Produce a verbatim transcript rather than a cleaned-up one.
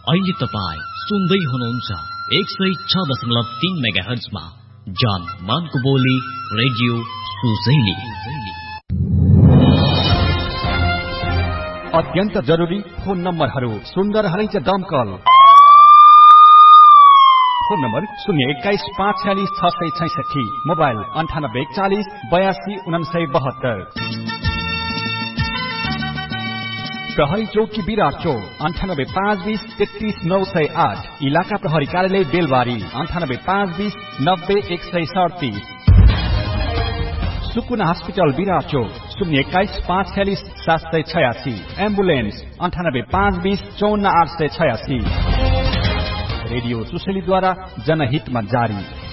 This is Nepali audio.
अहिले तपाईँ सुन्दै हुनुहुन्छ एक सय छ दशमलव तीन मेगा हर्जमा जान मानको बोली रेडियो सुशैली। अत्यन्त जरुरी फोन नम्बरहरू सुन्दर हलैच दमकल। फोन नम्बर शून्य एक्काइस पाँच छ्यालिस छ सय छैसठी, मोबाइल अन्ठानब्बे एकचालिस बयासी उनासय बहत्तर। प्रहरी चौकी विराट चौक अन्ठानब्बे पाँच बीस तेत्तीस नौ सय आठ, इलाका प्रहरी कार्यालय बेलबारी अन्ठानब्बे पाँच बीस नब्बे एक सय सडतिस। सुकुना हस्पिटल विराट चौक शून्य एक्काइस पाँच छ्यालिस सात सय छयासी, एम्बुलेन्स अन्ठानब्बे पाँच बीस चौन्न आठ सय छयासी। रेडियो सुशैलीद्वारा जनहितमा जारी।